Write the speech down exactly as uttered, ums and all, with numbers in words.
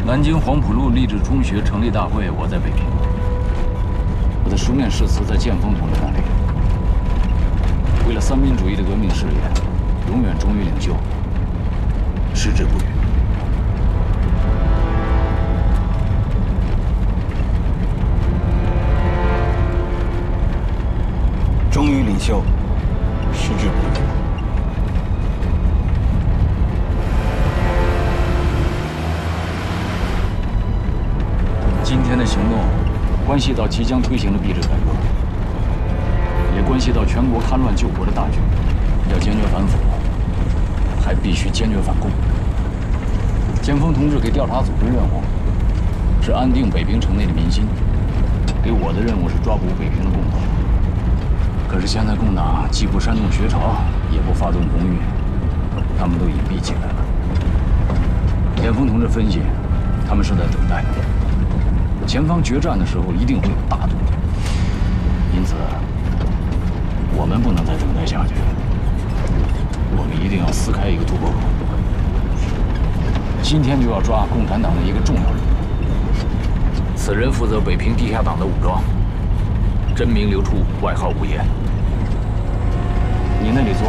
南京黄埔路励志中学成立大会，我在北平。我的书面誓词在建峰同志那里。为了三民主义的革命事业，永远忠于领袖，矢志不渝。 忠于领袖，矢志不渝。 今天的行动，关系到即将推行的币制改革，也关系到全国戡乱救国的大局。要坚决反腐，还必须坚决反共。建峰同志给调查组的任务是安定北平城内的民心，给我的任务是抓捕北平的共党。可是现在共党既不煽动学潮，也不发动红运，他们都隐蔽起来了。建峰同志分析，他们是在等待。 前方决战的时候一定会有大动静，因此我们不能再等待下去，我们一定要撕开一个突破口。今天就要抓共产党的一个重要人物，此人负责北平地下党的武装，真名刘处，外号吴岩。你那里做？